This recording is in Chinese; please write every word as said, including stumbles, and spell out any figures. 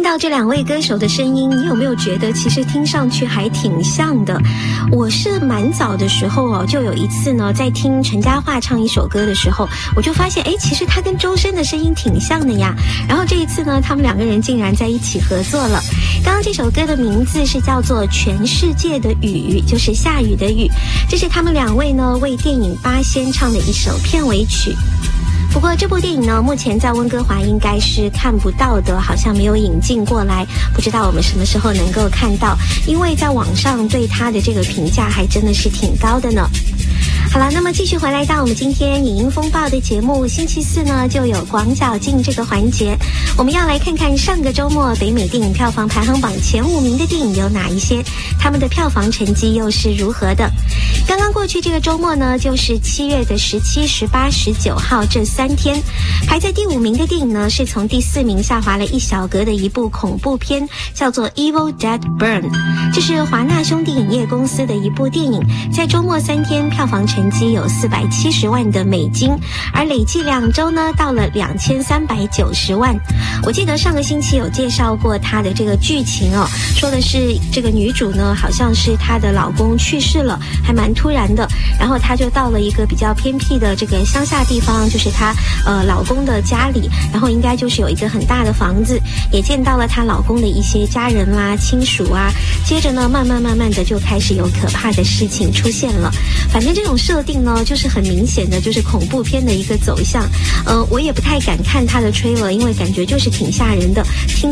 听到这两位歌手的声音，你有没有觉得其实听上去还挺像的？我是蛮早的时候哦，就有一次呢，在听陈嘉桦唱一首歌的时候，我就发现，哎，其实他跟周深的声音挺像的呀。然后这一次呢，他们两个人竟然在一起合作了。刚刚这首歌的名字是叫做《全世界的雨》，就是下雨的雨。这是他们两位呢为电影《八仙》唱的一首片尾曲。不过这部电影呢，目前在温哥华应该是看不到的，好像没有引进过来，不知道我们什么时候能够看到，因为在网上对它的这个评价还真的是挺高的呢。好了，那么继续回来到我们今天影音风暴的节目，星期四呢就有广角镜这个环节，我们要来看看上个周末北美电影票房排行榜前五名的电影有哪一些，他们的票房成绩又是如何的。刚刚过去这个周末呢，就是七月的十七、十八、十九号这三天，排在第五名的电影呢，是从第四名下滑了一小格的一部恐怖片，叫做 Evil Dead Burn， 这是华纳兄弟影业公司的一部电影，在周末三天票房成绩有四百七十万的美金，而累计两周呢到了两千三百九十万。我记得上个星期有介绍过它的这个剧情哦，说的是这个女主呢好像是她的老公去世了，还蛮突然的，然后她就到了一个比较偏僻的这个乡下地方，就是她呃老公的家里，然后应该就是有一个很大的房子，也见到了她老公的一些家人啦、亲属啊，接着呢慢慢慢慢的就开始有可怕的事情出现了。反正这种设定呢就是很明显的就是恐怖片的一个走向，呃我也不太敢看它的trailer，因为感觉就是挺吓人的，听